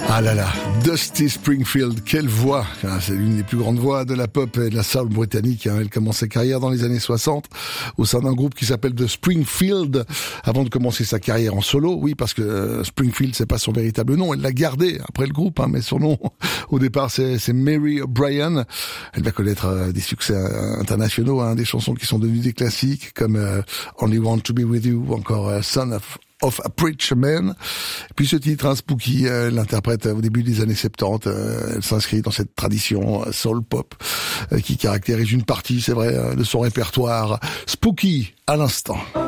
Ah là là, Dusty Springfield, quelle voix! C'est l'une des plus grandes voix de la pop et de la soul britannique. Elle commence sa carrière dans les années 60 au sein d'un groupe qui s'appelle The Springfield avant de commencer sa carrière en solo. Oui, parce que Springfield, c'est pas son véritable nom. Elle l'a gardé après le groupe, mais son nom au départ, c'est Mary O'Brien. Elle va connaître des succès internationaux, des chansons qui sont devenues des classiques comme Only Want to Be With You ou encore Son of a Preacher Man. Puis ce titre, Spooky, l'interprète au début des années 70. Elle s'inscrit dans cette tradition soul pop qui caractérise une partie, c'est vrai, de son répertoire. Spooky à l'instant.